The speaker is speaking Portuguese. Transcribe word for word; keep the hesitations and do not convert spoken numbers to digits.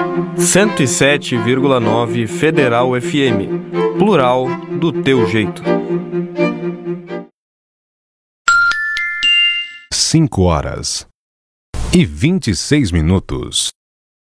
cento e sete vírgula nove Federal F M. Plural do teu jeito. Cinco horas e vinte e seis minutos.